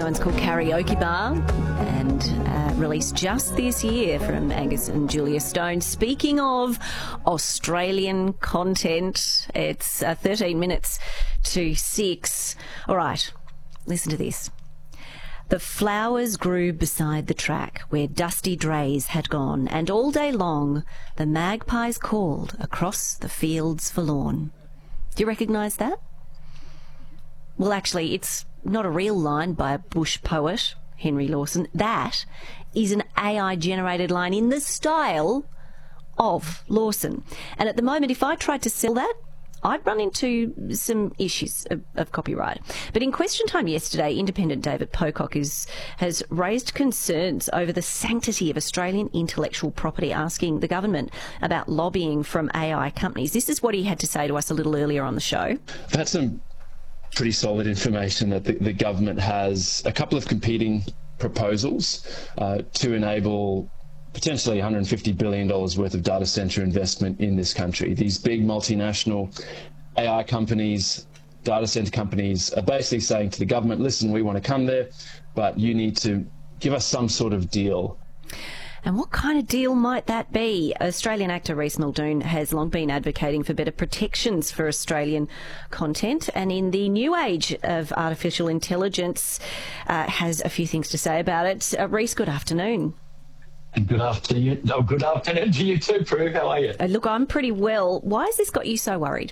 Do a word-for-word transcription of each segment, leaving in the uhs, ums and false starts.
one's called Karaoke Bar and uh, released just this year from Angus and Julia Stone. Speaking of Australian content, it's uh, thirteen minutes to six. All right, listen to this. The flowers grew beside the track where dusty drays had gone, and all day long the magpies called across the fields forlorn. Do you recognise that? Well, actually, it's not a real line by a bush poet, Henry Lawson. That is an A I-generated line in the style of Lawson. And at the moment, if I tried to sell that, I'd run into some issues of, of copyright. But in Question Time yesterday, independent David Pocock is, has raised concerns over the sanctity of Australian intellectual property, asking the government about lobbying from A I companies. This is what he had to say to us a little earlier on the show. I've had some pretty solid information that the, the government has a couple of competing proposals uh, to enable potentially one hundred fifty billion dollars worth of data centre investment in this country. These big multinational A I companies, data centre companies are basically saying to the government, listen, we want to come there, but you need to give us some sort of deal. And what kind of deal might that be? Australian actor Rhys Muldoon has long been advocating for better protections for Australian content, and in the new age of artificial intelligence uh, has a few things to say about it. Uh, Rhys, good afternoon. And good afternoon. No, good afternoon to you too, Prue. How are you? Uh, look, I'm pretty well. Why has this got you so worried?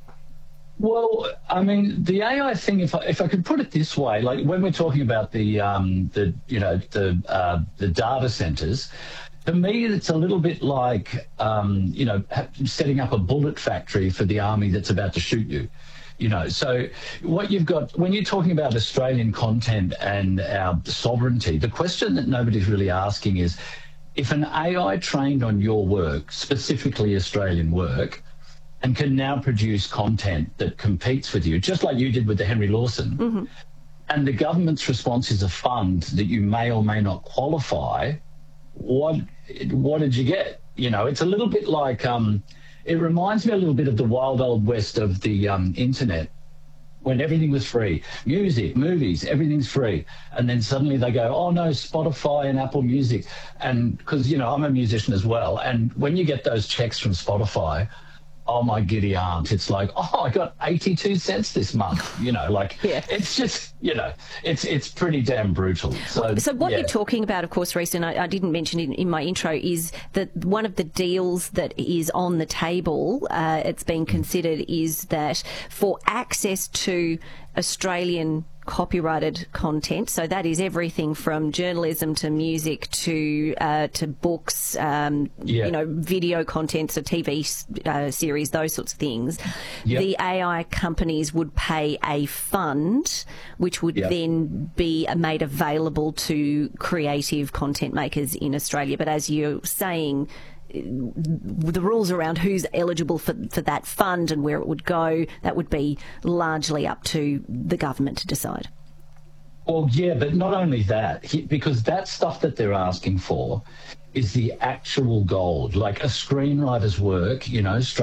Well, I mean, the A I thing, if I, if I could put it this way, like when we're talking about the, um, the you know, the uh, the data centres, to me, it's a little bit like, um, you know, setting up a bullet factory for the army that's about to shoot you. You know, so what you've got, when you're talking about Australian content and our sovereignty, the question that nobody's really asking is, if an A I trained on your work, specifically Australian work, and can now produce content that competes with you, just like you did with the Henry Lawson, mm-hmm. and the government's response is a fund that you may or may not qualify, what what did you get? You know, it's a little bit like, um, it reminds me a little bit of the wild old west of the um, internet, when everything was free. Music, movies, everything's free. And then suddenly they go, oh no, Spotify and Apple Music. And because, you know, I'm a musician as well. And when you get those checks from Spotify, oh my giddy aunt, it's like, oh, I got eighty-two cents this month. You know, like, yeah. It's just, you know, it's it's pretty damn brutal. So, so what yeah. you're talking about, of course, Rhys, and I, I didn't mention in, in my intro, is that one of the deals that is on the table, uh, it's being considered, is that for access to Australian copyrighted content, so that is everything from journalism to music to uh, to books, um, yeah. you know, video content, so T V uh, series, those sorts of things. Yep. The A I companies would pay a fund, which would yep. then be made available to creative content makers in Australia. But as you're saying, the rules around who's eligible for, for that fund and where it would go, that would be largely up to the government to decide. Well, yeah, but not only that, because that stuff that they're asking for is the actual gold, like a screenwriter's work, you know,